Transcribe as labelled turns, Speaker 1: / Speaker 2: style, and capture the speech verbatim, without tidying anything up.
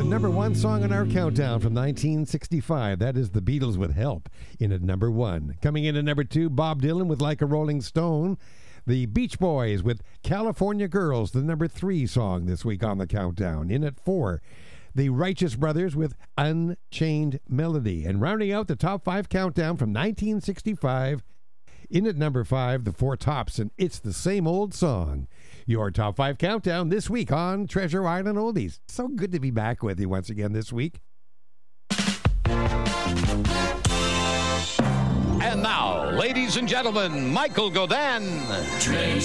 Speaker 1: number one song on our countdown from nineteen sixty-five. That is the Beatles with Help in at number one. Coming in at number two, Bob Dylan with Like a Rolling Stone. The Beach Boys with California Girls, the number three song this week on the countdown. In at four, the Righteous Brothers with Unchained Melody. And rounding out the top five countdown from nineteen sixty-five, in at number five, the Four Tops, and It's the Same Old Song. Your top five countdown this week on Treasure Island Oldies. So good to be back with you once again this week.
Speaker 2: And now, ladies and gentlemen, Michael Godin. Treasure